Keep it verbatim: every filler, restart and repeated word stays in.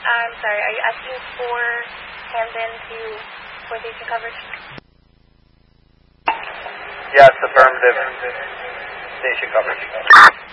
I'm sorry, are you asking for Camden to for station coverage? Yes, affirmative. Station coverage.